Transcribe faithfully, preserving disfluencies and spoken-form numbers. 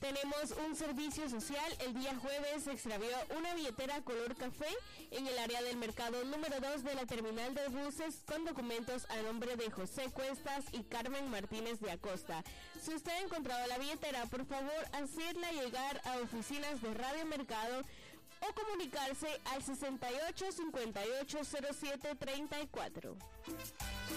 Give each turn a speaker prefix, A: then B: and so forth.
A: Tenemos un servicio social. El día jueves se extravió una billetera color café en el área del mercado número dos de la terminal de buses con documentos a nombre de José Cuestas y Carmen Martínez de Acosta. Si usted ha encontrado la billetera, por favor, hacerla llegar a oficinas de Radio Mercado o comunicarse al sesenta y ocho cincuenta y ocho cero siete treinta y cuatro.